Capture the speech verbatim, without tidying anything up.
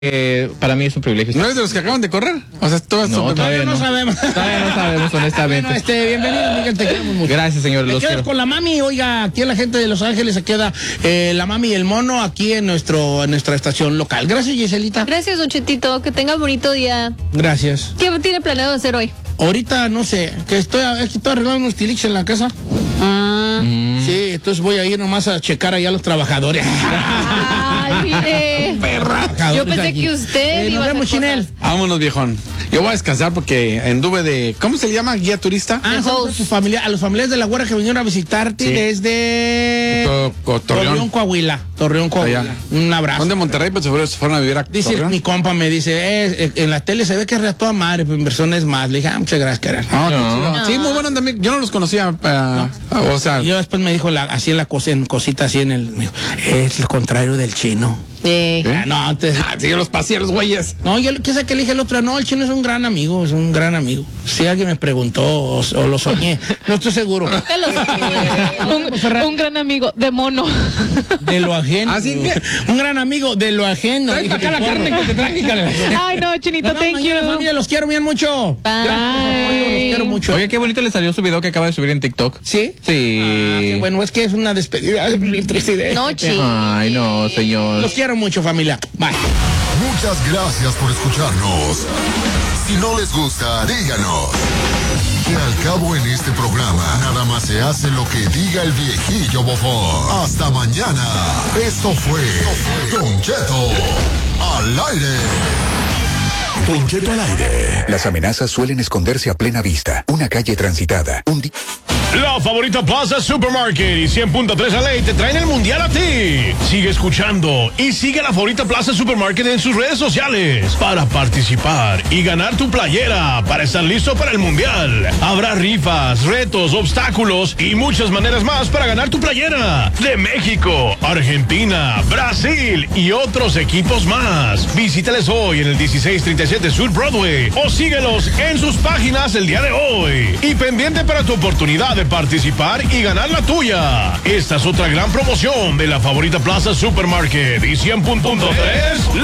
Eh, para mí es un privilegio. ¿No eres de los que acaban de correr? O sea, todas no, son... todavía no. no sabemos. Todavía no sabemos, honestamente. Bueno, este, bienvenido, Miguel, te queremos mucho. Gracias, señor. Te Los quedas quiero. con la mami, oiga, aquí la gente de Los Ángeles se queda eh, la mami y el mono aquí en nuestro en nuestra estación local. Gracias, Giselita. Gracias, Don Chetito. Que tenga un bonito día. Gracias. ¿Qué tiene planeado hacer hoy? Ahorita, no sé, que estoy, es que estoy arreglando unos tiliches en la casa. Ah. Mm. Sí, entonces voy a ir nomás a checar allá a los trabajadores. Ay, mire. Perra. Yo pensé que usted Eh, iba nos a vemos, hacer Chinel. cosas. Vámonos, viejón. Yo voy a descansar porque anduve de... ¿Cómo se le llama? ¿Guía turista? Ah, saludos a, tu familia, a los familiares de la Guardia que vinieron a visitarte Sí. desde Co- co- Torreón. Coahuila. Torreón, Coahuila. Allá. Un abrazo. Son de Monterrey, pero se fueron, se fueron a vivir a Dice Torreón. mi compa, me dice, eh, eh, en la tele se ve que es a toda madre, pero en persona es más. Le dije, ah, muchas gracias, carnal. No, No. no. Sí, muy buenos también. Yo no los conocía. eh, O sea, Y yo después me dijo, la, así en la cosa, en cosita así en el, me dijo, es el contrario del chino. Eh, ¿eh? Ah, no, antes, Ah, sí, yo los pasé a los güeyes. no, yo qué sé que le dije el otro, no, el chino es un gran amigo, es un gran amigo. Si alguien me preguntó o, o lo soñé, no estoy seguro. que los- un, un gran amigo de mono. De lo ajeno. Así que- Un gran amigo de lo ajeno. Trae Dije, para acá la "Qué carne porro". que te traje, cara. Ay, no, Chinito, Nos vemos thank mañana, you. familia, los quiero bien mucho. Bye. Gracias por su apoyo, los quiero mucho. Oye, qué bonito le salió su video que acaba de subir en TikTok. ¿Sí? Sí. Ah, qué bueno, es que es una despedida de tristeza. No, chi. Ay, no, señor. Los quiero mucho, familia. Bye. Muchas gracias por escucharnos. Si no les gusta, díganos. Que al cabo en este programa, nada más se hace lo que diga el viejillo bofón. Hasta mañana. Esto fue Don Cheto al aire. Don Cheto al aire. Las amenazas suelen esconderse a plena vista. Una calle transitada. Un día. La Favorita Plaza Supermarket y cien punto tres A Ley te traen el mundial a ti. Sigue escuchando y sigue a La Favorita Plaza Supermarket en sus redes sociales para participar y ganar tu playera para estar listo para el mundial. Habrá rifas, retos, obstáculos y muchas maneras más para ganar tu playera. De México, Argentina, Brasil y otros equipos más. Visítales hoy en el dieciséis treinta y siete Sur Broadway o síguelos en sus páginas el día de hoy. Y pendiente para tu oportunidad de participar y ganar la tuya. Esta es otra gran promoción de La Favorita Plaza Supermarket y cien punto tres